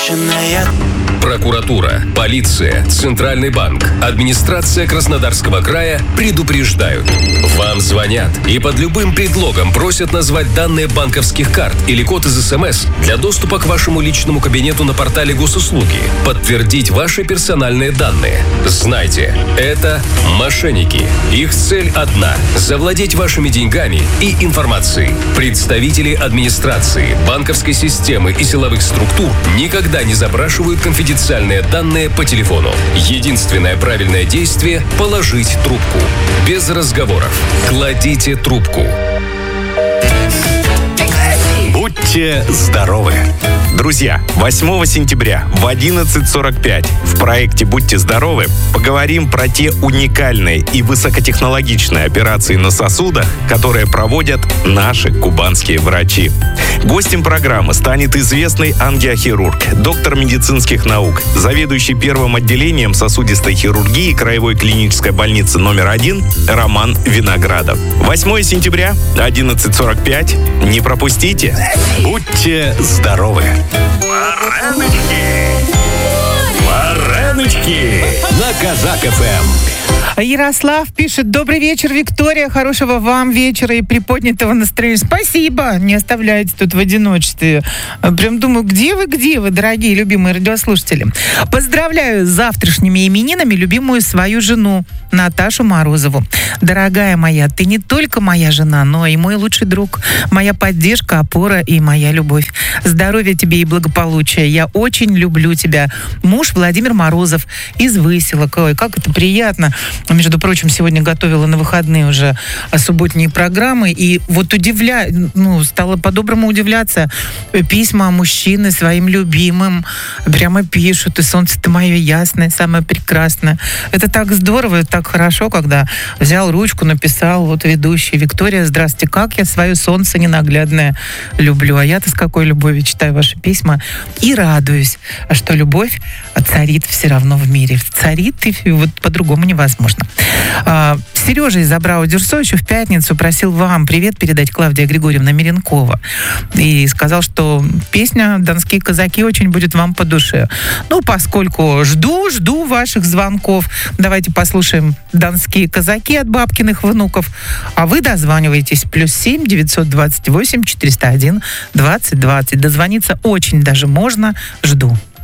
Прокуратура, полиция, Центральный банк, администрация Краснодарского края предупреждают. Вам звонят и под любым предлогом просят назвать данные банковских карт или код из СМС для доступа к вашему личному кабинету на портале госуслуги, подтвердить ваши персональные данные. Знайте, это мошенники. Их цель одна – завладеть вашими деньгами и информацией. Представители администрации, банковской системы и силовых структур никогда не запрашивают конфиденциальные данные по телефону. Единственное правильное действие – положить трубку. Без разговоров. Кладите трубку. Будьте здоровы! Друзья, 8 сентября в 11:45 в проекте «Будьте здоровы» поговорим про те уникальные и высокотехнологичные операции на сосудах, которые проводят наши кубанские врачи. Гостем программы станет известный ангиохирург, доктор медицинских наук, заведующий первым отделением сосудистой хирургии Краевой клинической больницы номер 1 Роман Виноградов. 8 сентября, 11:45. Не пропустите! Будьте здоровы! Вареночки на Казак-ФМ. Ярослав пишет: добрый вечер, Виктория, хорошего вам вечера и приподнятого настроения. Спасибо, не оставляйте тут в одиночестве. Прям думаю, где вы, дорогие, любимые радиослушатели. Поздравляю с завтрашними именинами любимую свою жену Наташу Морозову. Дорогая моя, ты не только моя жена, но и мой лучший друг, моя поддержка, опора и моя любовь. Здоровья тебе и благополучия. Я очень люблю тебя. Муж Владимир Морозов из Выселок. Ой, как это приятно. Между прочим, сегодня готовила на выходные уже субботние программы, и вот стала по-доброму удивляться. Письма мужчины своим любимым прямо пишут: и солнце ты мое ясное, самое прекрасное. Это так здорово, это так хорошо, когда взял ручку, написал вот ведущий: Виктория, здрасте, как я свое солнце ненаглядное люблю. А я-то с какой любовью читаю ваши письма и радуюсь, что любовь царит все равно в мире. Царит, и вот по-другому невозможно. Сережа из Абрау-Дюрсо еще в пятницу просил вам привет передать Клавдия Григорьевна Меренкова. И сказал, что песня «Донские казаки» очень будет вам по душе. Поскольку жду ваших звонков, давайте послушаем «Донские казаки» от бабкиных внуков. А вы дозваниваетесь +7 928 401 2020. Дозвониться очень даже можно. Жду.